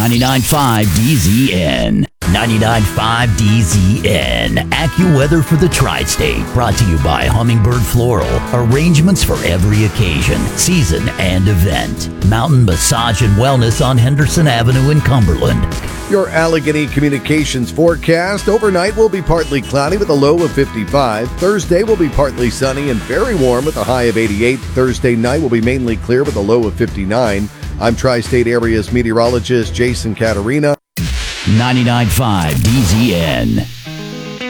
99.5 DZN. 99.5 DZN. AccuWeather for the Tri-State. Brought to you by Hummingbird Floral. Arrangements for every occasion, season, and event. Mountain Massage and Wellness on Henderson Avenue in Cumberland. Your Allegheny Communications forecast. Overnight will be partly cloudy with a low of 55. Thursday will be partly sunny and very warm with a high of 88. Thursday night will be mainly clear with a low of 59. I'm Tri-State Area's meteorologist Jason Caterina. 99.5 DZN.